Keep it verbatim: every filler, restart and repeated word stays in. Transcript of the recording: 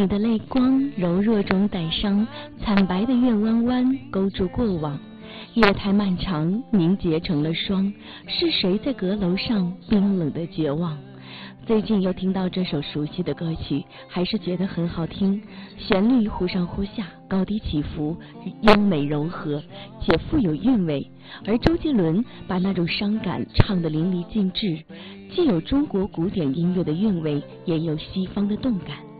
你的泪光柔弱中带伤，惨白的月弯弯勾住过往。夜太漫长，凝结成了霜，是谁在阁楼上冰冷的绝望？最近又听到这首熟悉的歌曲，还是觉得很好听，旋律忽上忽下，高低起伏，优美柔和，且富有韵味。而周杰伦把那种伤感唱得淋漓尽致，既有中国古典音乐的韵味，也有西方的动感。